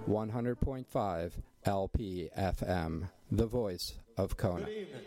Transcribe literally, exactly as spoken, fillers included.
one hundred point five L P F M, the voice of Kona. Good evening.